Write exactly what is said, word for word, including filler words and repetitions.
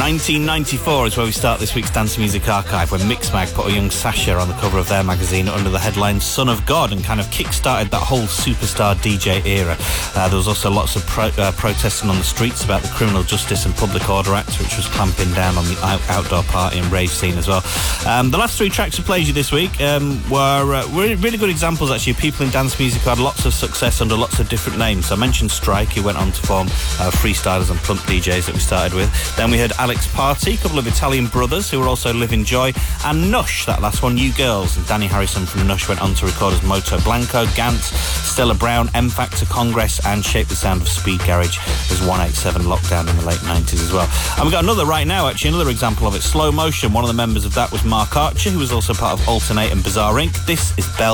nineteen ninety-four is where we start this week's Dance Music Archive, when Mixmag put a young Sasha on the cover of their magazine under the headline Son of God and kind of kick-started that whole superstar D J era. Uh, there was also lots of pro- uh, protesting on the streets about the Criminal Justice and Public Order Act, which was clamping down on the out- outdoor party and rave scene as well. Um, the last three tracks we played you this week um, were, uh, were really good examples, actually, of people in dance music who had lots of success under lots of different names. So I mentioned Strike, who went on to form uh, Freestylers and Plump D Js that we started with. Then we had Alex Party, a couple of Italian brothers who were also Living Joy, and Nush, that last one, New Girls. And Danny Harrison from Nush went on to record as Moto Blanco, Gantz, Stella Brown, M Factor, Congress, and Shape the Sound of Speed Garage as one eighty-seven Lockdown in the late nineties as well. And we've got another right now, actually, another example of it, Slow Motion. One of the members of that was Mark Archer, who was also part of Alternate and Bizarre Incorporated. This is Bell